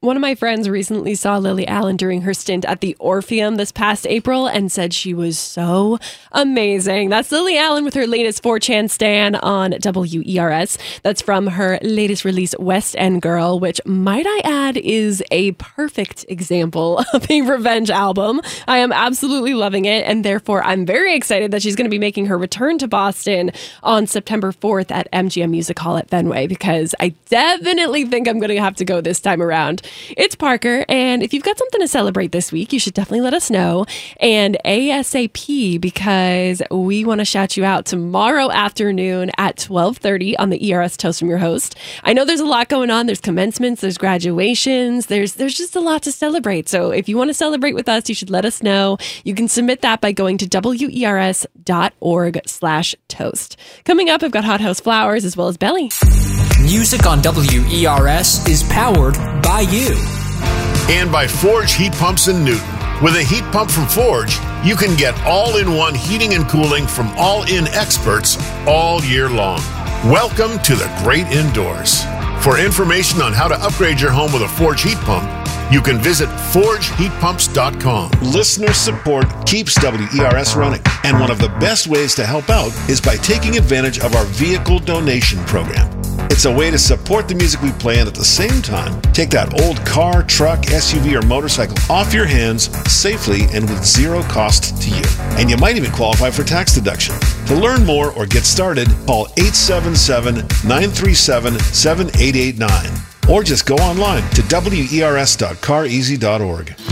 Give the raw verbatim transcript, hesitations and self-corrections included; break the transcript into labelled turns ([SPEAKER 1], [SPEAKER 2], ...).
[SPEAKER 1] one of my friends recently saw Lily Allen during her stint at the Orpheum this past April and said she was so amazing. That's Lily Allen with her latest four chan stan on W E R S. That's from her latest release, West End Girl, which, might I add, is a perfect example of a revenge album. I am absolutely loving it, and therefore I'm very excited that she's going to be making her return to Boston on September fourth at M G M Music Hall at Fenway, because I definitely think I'm going to have to go this time around. It's Parker, and if you've got something to celebrate this week, you should definitely let us know, and ASAP, because we want to shout you out tomorrow afternoon at twelve thirty on the E R S Toast from your host. I know there's a lot going on. There's commencements, there's graduations, there's there's just a lot to celebrate. So if you want to celebrate with us, you should let us know. You can submit that by going to wers.org slash toast. Coming up, I've got Hot House Flowers as well as Belly.
[SPEAKER 2] Music on W E R S is powered by you.
[SPEAKER 3] And by Forge Heat Pumps in Newton. With a heat pump from Forge, you can get all-in-one heating and cooling from all-in experts all year long. Welcome to the great indoors. For information on how to upgrade your home with a Forge heat pump, you can visit forge heat pumps dot com. Listener support keeps W E R S running, and one of the best ways to help out is by taking advantage of our vehicle donation program. It's a way to support the music we play and at the same time take that old car, truck, S U V, or motorcycle off your hands safely and with zero cost to you. And you might even qualify for tax deduction. To learn more or get started, call eight seven seven, nine three seven, seven eight eight nine or just go online to W E R S dot car easy dot org.